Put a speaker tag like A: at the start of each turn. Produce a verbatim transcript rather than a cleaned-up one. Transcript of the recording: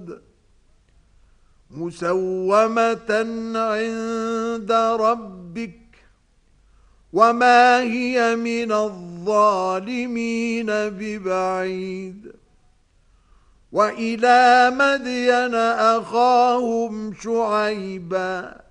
A: الأرض مسومة عند ربك وما هي من الظالمين ببعيد وإلى مدين أخاهم شعيبا